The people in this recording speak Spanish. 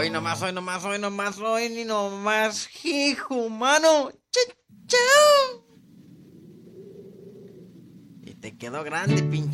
Hoy nomás, hoy nomás, hoy nomás, hoy ni nomás, hijo, mano. Chao. Y te quedó grande, pinche.